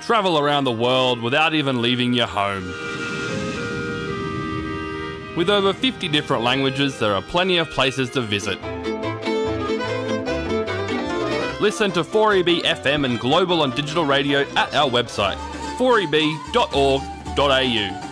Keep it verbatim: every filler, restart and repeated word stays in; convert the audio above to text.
Travel around the world without even leaving your home. With over fifty different languages, there are plenty of places to visit. Listen to four E B F M and global and digital radio at our website, four e b dot org dot a u.